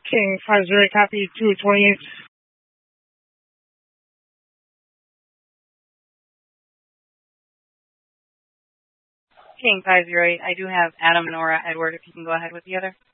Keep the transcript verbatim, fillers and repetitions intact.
King five zero, copy two twenty-eight. King five zero eight, I do have Adam, Nora, Edward, if you can go ahead with the other.